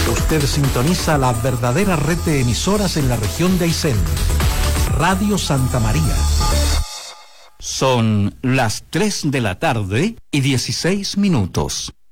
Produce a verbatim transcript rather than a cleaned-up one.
Usted sintoniza la verdadera red de emisoras en la región de Aysén. Radio Santa María. Son las tres de la tarde y dieciséis minutos.